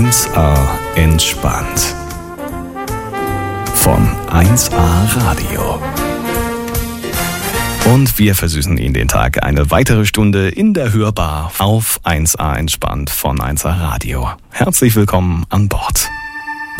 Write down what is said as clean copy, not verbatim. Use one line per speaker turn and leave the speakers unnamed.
1A entspannt. Von 1A Radio. Und wir versüßen Ihnen den Tag eine weitere Stunde in der Hörbar auf 1A entspannt von 1A Radio. Herzlich willkommen an Bord.